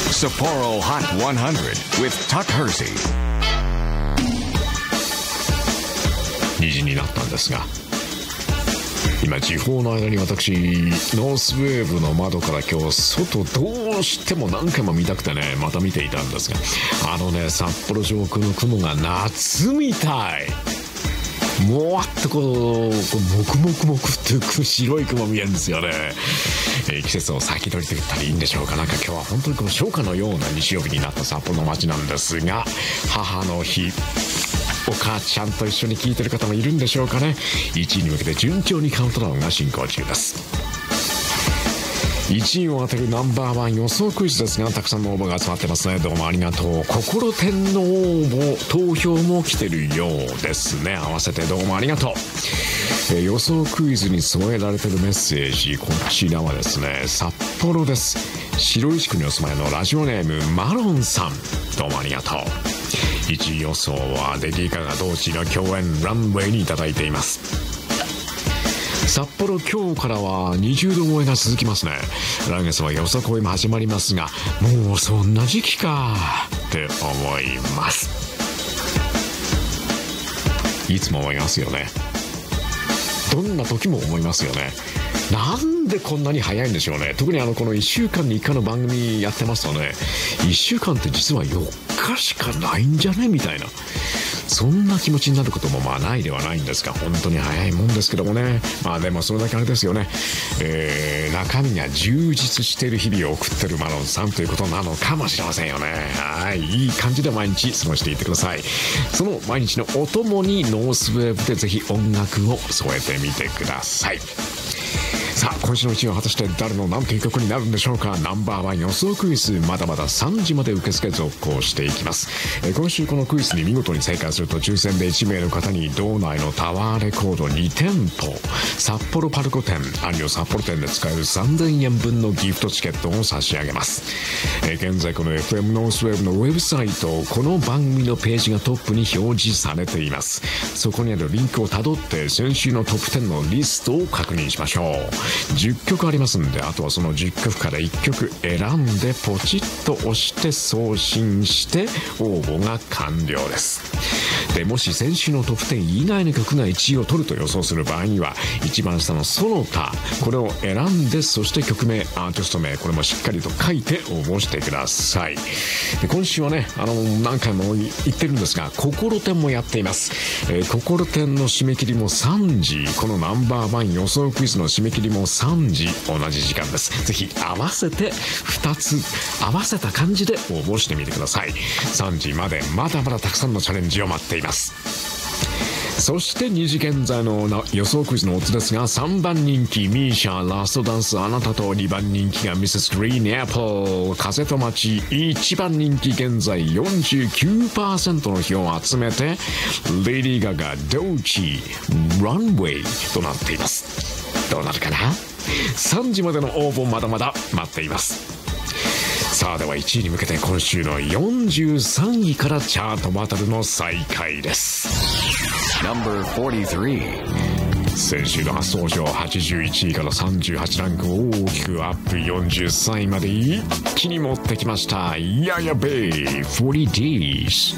Sapporo Hot 100 with Tuck Hersey。 2時になったんですが、今時報の間に私ノースウェーブの窓から今日外どうしても何回も見たくてね、また見ていたんですが、札幌上空の雲が夏みたい。もわっとこうもくもくもくって白い雲見えるんですよね。季節を先取りと言ったらいいんでしょうか。なんか今日は本当にこの初夏のような日曜日になった札幌の街なんですが、母の日、お母ちゃんと一緒に聞いてる方もいるんでしょうかね。1位に向けて順調にカウントダウンが進行中です。1位を当てるナンバーワン予想クイズですが、たくさんの応募が集まってますね。どうもありがとう。心天の応募投票も来てるようですね。合わせてどうもありがとう。予想クイズに添えられてるメッセージ、こちらはですね、札幌です。白石区にお住まいのラジオネームマロンさん、どうもありがとう。1位予想はレディー・ガガ同士の共演ランウェイにいただいています。札幌今日からは20度超えが続きますね。来月はよさこいも始まりますが、もうそんな時期かって思います。いつも思いますよね。どんな時も思いますよね。なんでこんなに早いんでしょうね。特にこの1週間に1回の番組やってますとね、1週間って実は4日しかないんじゃねみたいな、そんな気持ちになることもないではないんですが、本当に早いもんですけどもね。でもそれだけあれですよね、中身が充実している日々を送ってるマロンさんということなのかもしれませんよね。はい、いい感じで毎日過ごしていってください。その毎日のお供にノースウェーブでぜひ音楽を添えてみてください。さあ、今週の1位は果たして誰の何という曲になるんでしょうか。ナンバーワン予想クイズ、まだまだ3時まで受付続行していきます。今週このクイズに見事に正解すると抽選で1名の方に道内のタワーレコード2店舗、札幌パルコ店、アンリオ札幌店で使える3000円分のギフトチケットを差し上げます。現在この FM ノースウェーブのウェブサイト、この番組のページがトップに表示されています。そこにあるリンクをたどって先週のトップ10のリストを確認しましょう。10曲ありますんで、あとはその10曲から1曲選んでポチッと押して送信して応募が完了です。でもし先週のトップ10以外の曲が1位を取ると予想する場合には、一番下のその他、これを選んで、そして曲名、アーティスト名、これもしっかりと書いて応募してください。で今週はね、何回も言ってるんですが、心天もやっています。心天の締め切りも3時、このナンバーワン予想クイズの締め切りも3時、同じ時間です。ぜひ合わせて2つ合わせた感じで応募してみてください。3時までまだまだたくさんのチャレンジを待っています。そして2時現在の予想クイズのオッズですが、3番人気ミーシャラストダンスあなたと、2番人気がミセスグリーンアップル風と街、1番人気現在 49% の票を集めてレディー・ガガドーチランウェイとなっています。どうなるかな。3時までの応募まだまだ待っています。さあ、では1位に向けて今週の43位からチャートバトルの再開です。 No.43。 先週の初登場81位から38ランクを大きくアップ、43位まで一気に持ってきました。ややベイ 40Ds。